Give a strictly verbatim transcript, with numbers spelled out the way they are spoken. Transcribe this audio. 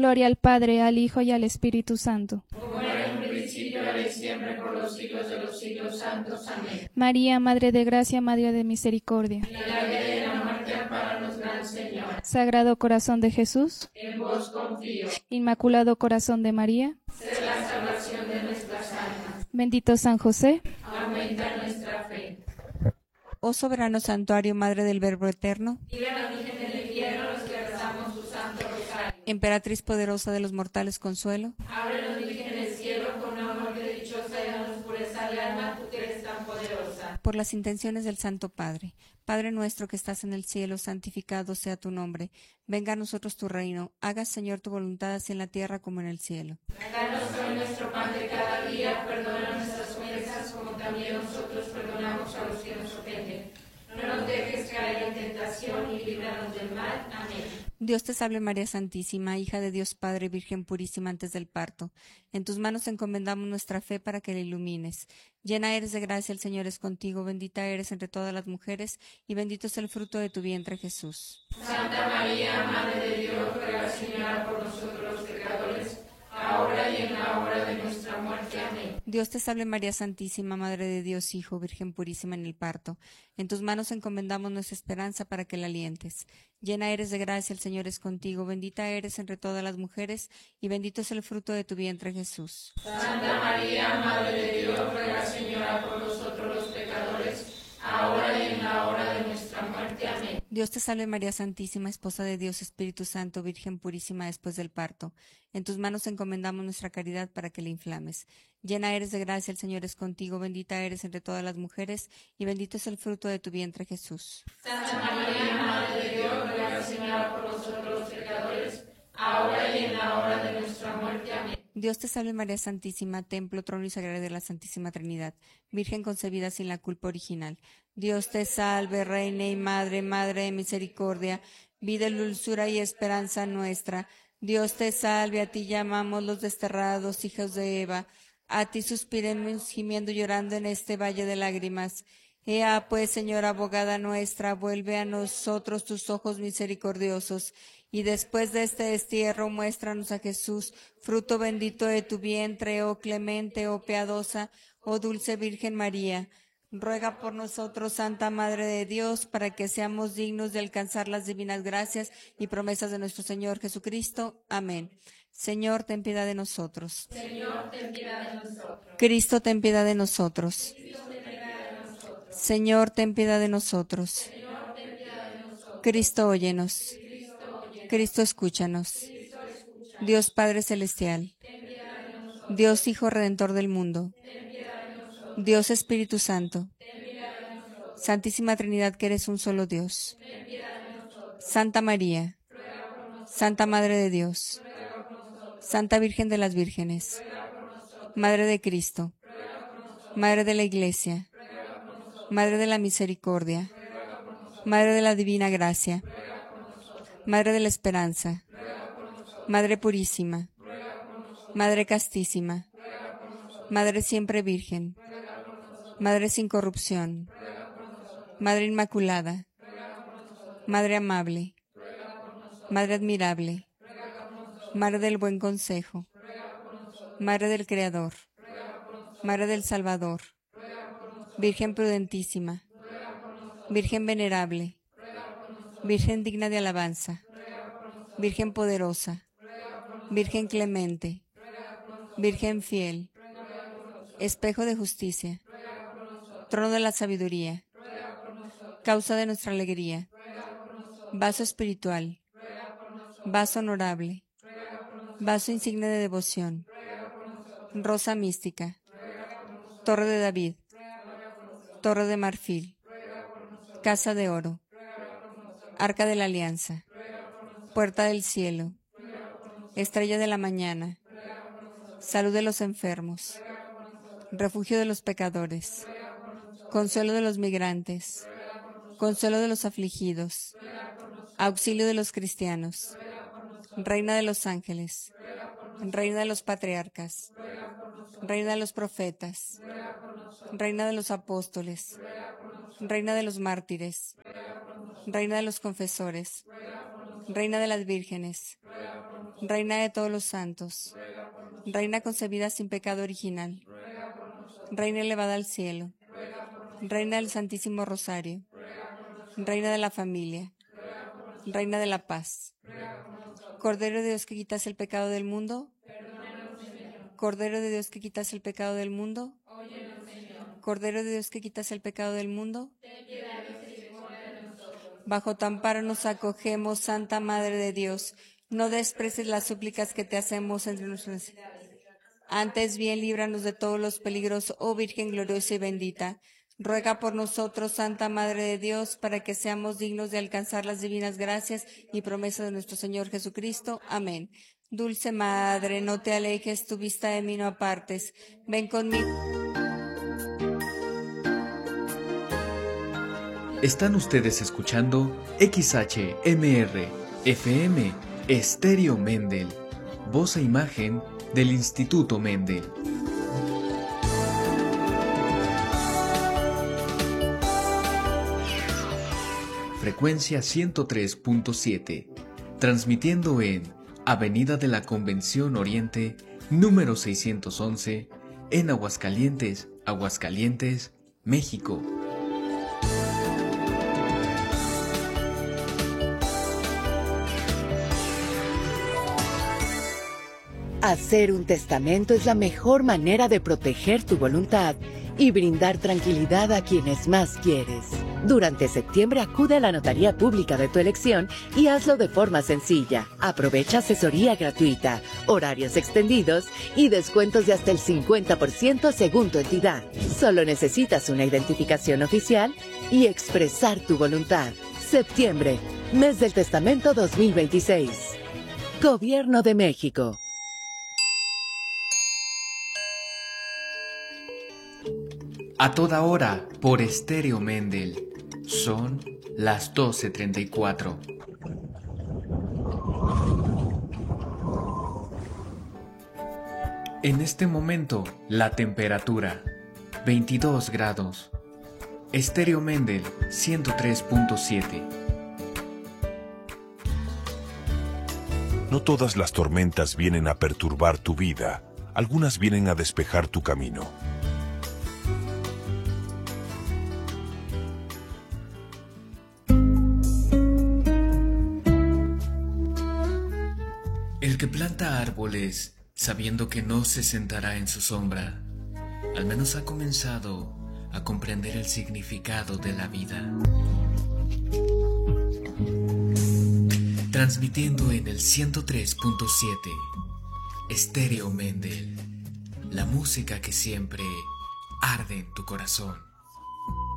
Gloria al Padre, al Hijo y al Espíritu Santo. Como era en un principio, ahora y siempre, por los siglos de los siglos santos. Amén. María, Madre de Gracia, Madre de Misericordia. En la vida y en la muerte, ampáranos, Gran Señor. Sagrado Corazón de Jesús. En vos confío. Inmaculado Corazón de María. Sé la salvación de nuestras almas. Bendito San José. Aumenta nuestra fe. Oh soberano santuario, Madre del Verbo Eterno, Vive la Virgen del Infierno, los que rezamos su santo rosario. Emperatriz poderosa de los mortales, consuelo. Ábrenos, Virgen del cielo, con una muerte dichosa y danos pureza de alma, tú que eres tan poderosa. Por las intenciones del Santo Padre. Padre nuestro que estás en el cielo, santificado sea tu nombre. Venga a nosotros tu reino. Haga, Señor, tu voluntad, así en la tierra como en el cielo. Danos hoy nuestro pan de cada día, perdona nuestras ofensas como también nosotros perdonamos a los que nos ofenden. No nos dejes caer en tentación y líbranos del mal. Amén. Dios te salve María Santísima, hija de Dios Padre, Virgen purísima antes del parto. En tus manos encomendamos nuestra fe para que la ilumines. Llena eres de gracia, el Señor es contigo, bendita eres entre todas las mujeres, y bendito es el fruto de tu vientre, Jesús. Santa María, Madre de Dios, ruega, Señora, por nosotros los pecadores, ahora y en la hora de nuestra muerte. Amén. Dios te salve María Santísima, Madre de Dios Hijo, Virgen purísima en el parto. En tus manos encomendamos nuestra esperanza para que la alientes. Llena eres de gracia, el Señor es contigo, bendita eres entre todas las mujeres, y bendito es el fruto de tu vientre, Jesús. Santa María, Madre de Dios, ruega, Señora, por nosotros los pecadores, ahora y en la hora de nuestra muerte. Amén. Dios te salve María Santísima, Esposa de Dios, Espíritu Santo, Virgen purísima después del parto. En tus manos encomendamos nuestra caridad para que la inflames. Llena eres de gracia, el Señor es contigo, bendita eres entre todas las mujeres, y bendito es el fruto de tu vientre, Jesús. Santa María, Madre de Dios, ruega, Señora, por nosotros los pecadores, ahora y en la hora de nuestra muerte. Amén. Dios te salve María Santísima, templo, trono y sagrario de la Santísima Trinidad, Virgen concebida sin la culpa original. Dios te salve, Reina y Madre, Madre de misericordia, vida, dulzura y esperanza nuestra. Dios te salve, a ti llamamos los desterrados hijos de Eva, a ti suspiremos gimiendo y llorando en este valle de lágrimas. Ea pues, Señora abogada nuestra, vuelve a nosotros tus ojos misericordiosos, y después de este destierro muéstranos a Jesús, fruto bendito de tu vientre, oh clemente, oh piadosa, oh dulce Virgen María. Ruega por nosotros, Santa Madre de Dios, para que seamos dignos de alcanzar las divinas gracias y promesas de nuestro Señor Jesucristo. Amén. Señor, ten piedad de nosotros. Señor, ten piedad de nosotros. Cristo, ten piedad de nosotros. Señor, ten piedad de nosotros. Cristo, óyenos. Cristo, escúchanos. Dios Padre Celestial. Dios Hijo Redentor del mundo. Dios Espíritu Santo. Santísima Trinidad, que eres un solo Dios. Santa María. Santa Madre de Dios. Santa Virgen de las Vírgenes. Madre de Cristo. Madre de la Iglesia. Madre de la Misericordia. Madre de la Divina Gracia. Madre de la Esperanza. Madre Purísima. Madre Castísima. Madre Siempre Virgen. Madre sin corrupción. Madre Inmaculada. Madre Amable. Madre Admirable. Madre del Buen Consejo. Madre del Creador. Madre del Salvador. Virgen prudentísima. Virgen venerable. Virgen digna de alabanza. Virgen poderosa. Virgen clemente. Virgen fiel. Espejo de justicia. Trono de la sabiduría. Causa de nuestra alegría. Vaso espiritual. Vaso honorable. Vaso insigne de devoción. Rosa mística. Torre de David. Torre de marfil. Casa de oro. Arca de la alianza. Puerta del cielo. Estrella de la mañana. Salud de los enfermos. Refugio de los pecadores. Consuelo de los migrantes. Consuelo de los afligidos. Auxilio de los cristianos. Reina de los ángeles. Reina de los patriarcas. Reina de los profetas. Reina de los apóstoles. Reina de los mártires. Reina de los confesores. Reina de las vírgenes. Reina de todos los santos, Reina concebida sin pecado original, Reina elevada al cielo, Reina del Santísimo Rosario, Reina de la familia, Reina de la paz, Cordero de Dios que quitas el pecado del mundo, Cordero de Dios que quitas el pecado del mundo, Cordero de Dios que quitas el pecado del mundo, bajo tu amparo nos acogemos, Santa Madre de Dios. No desprecies las súplicas que te hacemos entre nuestras necesidades. Antes bien, líbranos de todos los peligros, oh Virgen gloriosa y bendita. Ruega por nosotros, Santa Madre de Dios, para que seamos dignos de alcanzar las divinas gracias y promesas de nuestro Señor Jesucristo. Amén. Dulce Madre, no te alejes, tu vista de mí no apartes. Ven conmigo. Están ustedes escuchando X H M R F M Estéreo Mendel, voz e imagen del Instituto Mendel. Frecuencia ciento tres punto siete, transmitiendo en Avenida de la Convención Oriente, número seiscientos once, en Aguascalientes, Aguascalientes, México. Hacer un testamento es la mejor manera de proteger tu voluntad y brindar tranquilidad a quienes más quieres. Durante septiembre acude a la notaría pública de tu elección y hazlo de forma sencilla. Aprovecha asesoría gratuita, horarios extendidos y descuentos de hasta el cincuenta por ciento según tu entidad. Solo necesitas una identificación oficial y expresar tu voluntad. Septiembre, mes del testamento dos mil veintiséis. Gobierno de México. A toda hora, por Estéreo Mendel. Son las doce treinta y cuatro. En este momento, la temperatura, veintidós grados. Estéreo Mendel, ciento tres punto siete. No todas las tormentas vienen a perturbar tu vida. Algunas vienen a despejar tu camino. El que planta árboles sabiendo que no se sentará en su sombra, al menos ha comenzado a comprender el significado de la vida. Transmitiendo en el ciento tres punto siete, Estéreo Mendel, la música que siempre arde en tu corazón.